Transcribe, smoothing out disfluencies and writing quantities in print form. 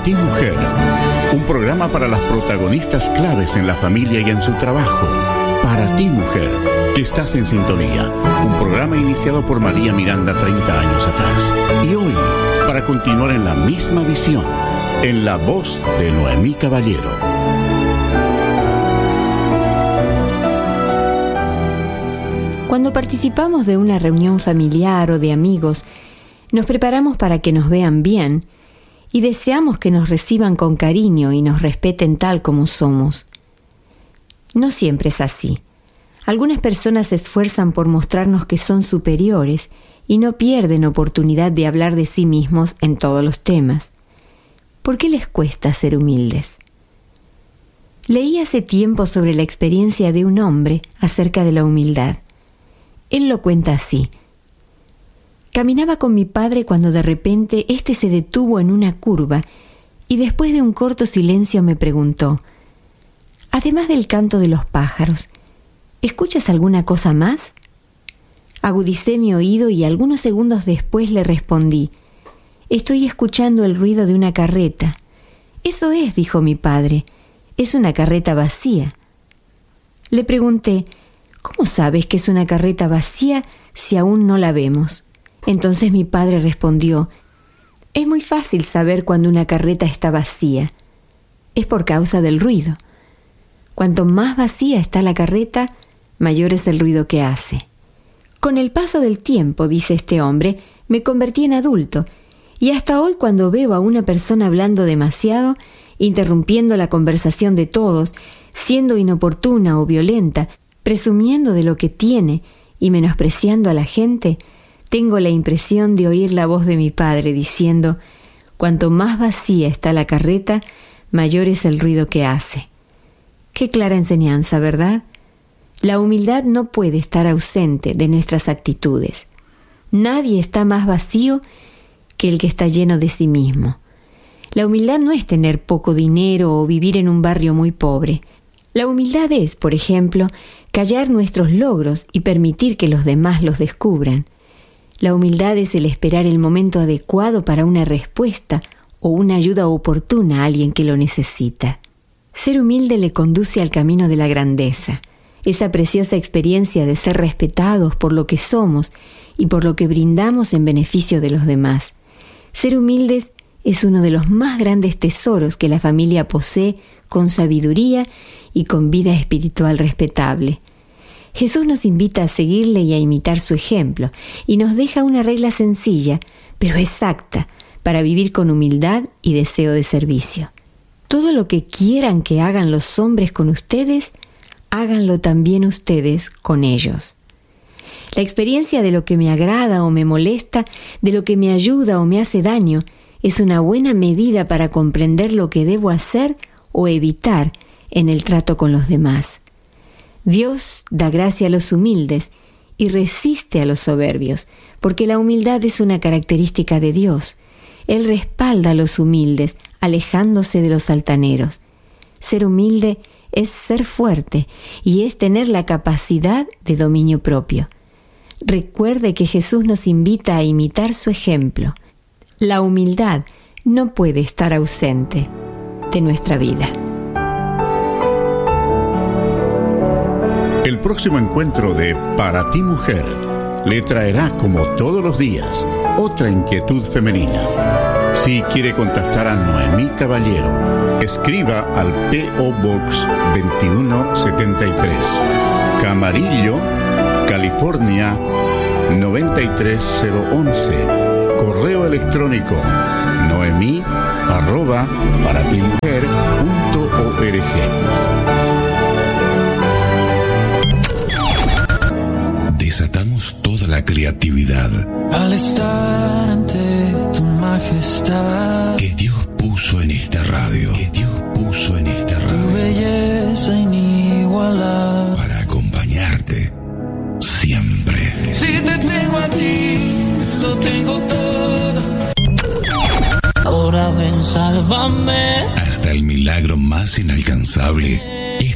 ti, mujer. Un programa para las protagonistas claves en la familia y en su trabajo. Para ti, mujer, que estás en sintonía. Un programa iniciado por María Miranda 30 años atrás. Y hoy, para continuar en la misma visión, en la voz de Noemí Caballero. Cuando participamos de una reunión familiar o de amigos, nos preparamos para que nos vean bien y deseamos que nos reciban con cariño y nos respeten tal como somos. No siempre es así. Algunas personas se esfuerzan por mostrarnos que son superiores y no pierden oportunidad de hablar de sí mismos en todos los temas. ¿Por qué les cuesta ser humildes? Leí hace tiempo sobre la experiencia de un hombre acerca de la humildad. Él lo cuenta así. Caminaba con mi padre cuando de repente éste se detuvo en una curva y después de un corto silencio me preguntó: además del canto de los pájaros, ¿escuchas alguna cosa más? Agudicé mi oído y algunos segundos después le respondí: estoy escuchando el ruido de una carreta. Eso es, dijo mi padre, es una carreta vacía. Le pregunté: ¿cómo sabes que es una carreta vacía si aún no la vemos? Entonces mi padre respondió: es muy fácil saber cuando una carreta está vacía. Es por causa del ruido. Cuanto más vacía está la carreta, mayor es el ruido que hace. Con el paso del tiempo, dice este hombre, me convertí en adulto, y hasta hoy cuando veo a una persona hablando demasiado, interrumpiendo la conversación de todos, siendo inoportuna o violenta, presumiendo de lo que tiene y menospreciando a la gente, tengo la impresión de oír la voz de mi padre diciendo: cuanto más vacía está la carreta, mayor es el ruido que hace. Qué clara enseñanza, ¿verdad? La humildad no puede estar ausente de nuestras actitudes. Nadie está más vacío que el que está lleno de sí mismo. La humildad no es tener poco dinero o vivir en un barrio muy pobre. La humildad es, por ejemplo, callar nuestros logros y permitir que los demás los descubran. La humildad es el esperar el momento adecuado para una respuesta o una ayuda oportuna a alguien que lo necesita. Ser humilde le conduce al camino de la grandeza, esa preciosa experiencia de ser respetados por lo que somos y por lo que brindamos en beneficio de los demás. Ser humildes es uno de los más grandes tesoros que la familia posee con sabiduría y con vida espiritual respetable. Jesús nos invita a seguirle y a imitar su ejemplo, y nos deja una regla sencilla, pero exacta, para vivir con humildad y deseo de servicio. Todo lo que quieran que hagan los hombres con ustedes, háganlo también ustedes con ellos. La experiencia de lo que me agrada o me molesta, de lo que me ayuda o me hace daño, es una buena medida para comprender lo que debo hacer o evitar en el trato con los demás. Dios da gracia a los humildes y resiste a los soberbios, porque la humildad es una característica de Dios. Él respalda a los humildes, alejándose de los altaneros. Ser humilde es ser fuerte y es tener la capacidad de dominio propio. Recuerde que Jesús nos invita a imitar su ejemplo. La humildad no puede estar ausente de nuestra vida. El próximo encuentro de Para ti, mujer le traerá, como todos los días, otra inquietud femenina. Si quiere contactar a Noemí Caballero, escriba al P.O. Box 2173, Camarillo, California 93011. Correo electrónico noemi@paratimujer.org. Desatamos toda la creatividad al estar ante tu majestad que Dios puso en esta radio, tu belleza inigualable para acompañarte siempre. Si te tengo a ti, lo tengo todo. Ahora ven, sálvame Hasta el milagro más inalcanzable